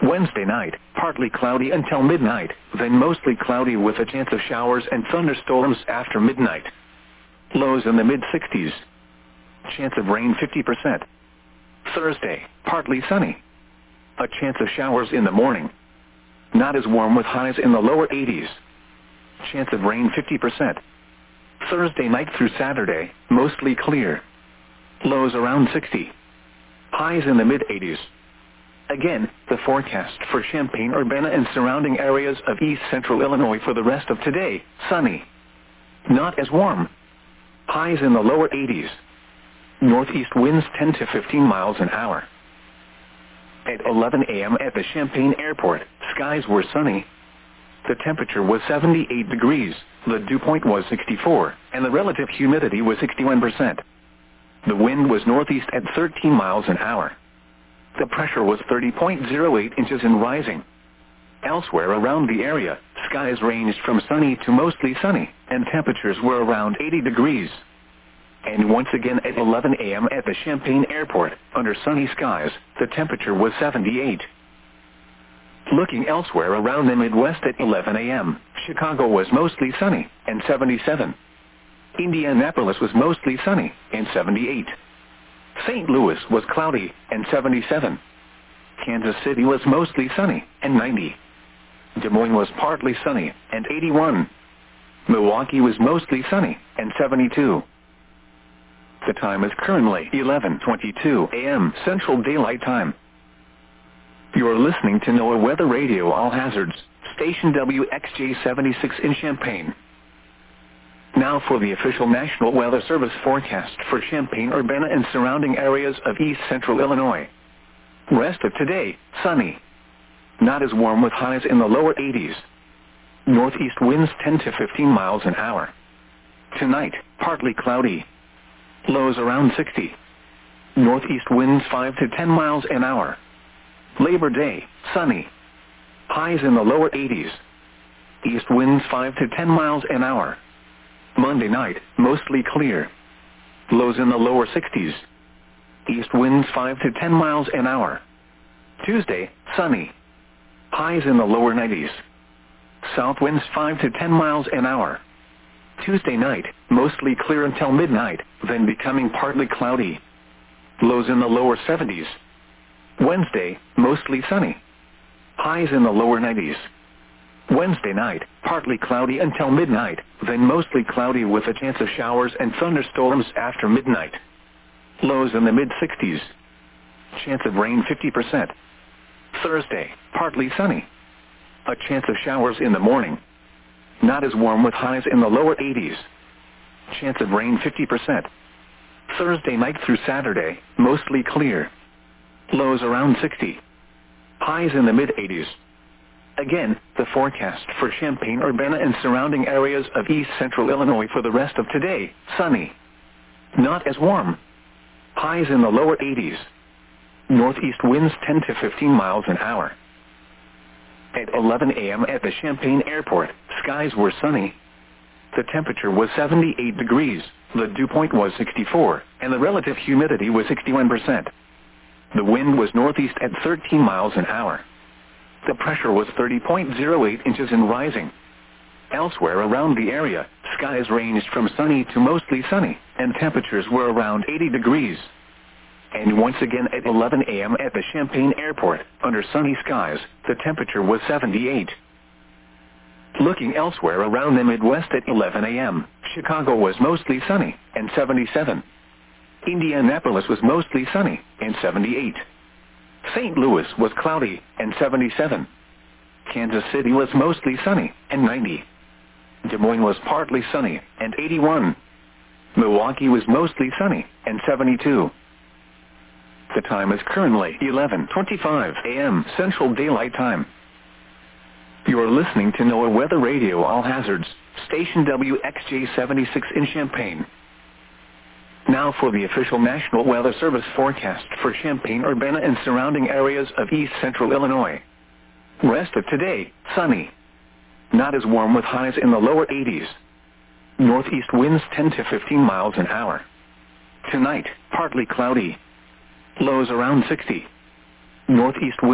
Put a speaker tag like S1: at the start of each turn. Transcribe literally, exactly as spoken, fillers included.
S1: Wednesday night, partly cloudy until midnight, then mostly cloudy with a chance of showers and thunderstorms after midnight. Lows in the mid sixties. Chance of rain fifty percent. Thursday, partly sunny. A chance of showers in the morning. Not as warm with highs in the lower eighties. Chance of rain fifty percent. Thursday night through Saturday, mostly clear. Lows around sixty. Highs in the mid eighties. Again, the forecast for Champaign-Urbana and surrounding areas of east central Illinois for the rest of today, sunny. Not as warm. Highs in the lower eighties. Northeast winds ten to fifteen miles an hour. At eleven a m at the Champaign Airport, skies were sunny. The temperature was seventy-eight degrees, the dew point was sixty-four, and the relative humidity was sixty-one percent. The wind was northeast at thirteen miles an hour. The pressure was thirty point zero eight inches and rising. Elsewhere around the area, skies ranged from sunny to mostly sunny, and temperatures were around eighty degrees. And once again at eleven a m at the Champaign Airport, under sunny skies, the temperature was seventy-eight. Looking elsewhere around the Midwest at eleven a m, Chicago was mostly sunny, and seventy-seven. Indianapolis was mostly sunny, and seventy-eight. Saint Louis was cloudy, and seventy-seven. Kansas City was mostly sunny, and ninety. Des Moines was partly sunny, and eighty-one. Milwaukee was mostly sunny, and seventy-two. The time is currently eleven twenty-two a m Central Daylight Time. You are listening to NOAA Weather Radio All Hazards, station W X J seventy-six in Champaign. Now for the official National Weather Service forecast for Champaign-Urbana and surrounding areas of east central Illinois. Rest of today, sunny. Not as warm with highs in the lower eighties. Northeast winds ten to fifteen miles an hour. Tonight, partly cloudy. Lows around sixty. Northeast winds five to ten miles an hour. Labor Day, sunny. Highs in the lower eighties. East winds five to ten miles an hour. Monday night, mostly clear. Lows in the lower sixties. East winds five to ten miles an hour. Tuesday, sunny. Highs in the lower nineties. South winds five to ten miles an hour. Tuesday night, mostly clear until midnight, then becoming partly cloudy. Lows in the lower seventies. Wednesday, mostly sunny. Highs in the lower nineties. Wednesday night, partly cloudy until midnight, then mostly cloudy with a chance of showers and thunderstorms after midnight. Lows in the mid sixties. Chance of rain fifty percent. Thursday, partly sunny. A chance of showers in the morning. Not as warm with highs in the lower eighties. Chance of rain fifty percent. Thursday night through Saturday, mostly clear. Lows around sixty. Highs in the mid eighties. Again, the forecast for Champaign-Urbana and surrounding areas of east central Illinois for the rest of today, sunny. Not as warm. Highs in the lower eighties. Northeast winds ten to fifteen miles an hour. At eleven a m at the Champaign Airport, skies were sunny. The temperature was seventy-eight degrees, the dew point was sixty-four, and the relative humidity was sixty-one percent. The wind was northeast at thirteen miles an hour. The pressure was thirty point zero eight inches and rising. Elsewhere around the area, skies ranged from sunny to mostly sunny, and temperatures were around eighty degrees. And once again at eleven a m at the Champaign Airport, under sunny skies, the temperature was seventy-eight. Looking elsewhere around the Midwest at eleven a m, Chicago was mostly sunny, and seventy-seven. Indianapolis was mostly sunny, and seventy-eight. Saint Louis was cloudy, and seventy-seven. Kansas City was mostly sunny, and ninety. Des Moines was partly sunny, and eighty-one. Milwaukee was mostly sunny, and seventy-two. The time is currently eleven twenty-five a m Central Daylight Time. You are listening to NOAA Weather Radio All Hazards, station W X J seventy-six in Champaign. Now for the official National Weather Service forecast for Champaign-Urbana and surrounding areas of east central Illinois. Rest of today, sunny. Not as warm with highs in the lower eighties. Northeast winds ten to fifteen miles an hour. Tonight, partly cloudy. Lows around sixty. Northeast winds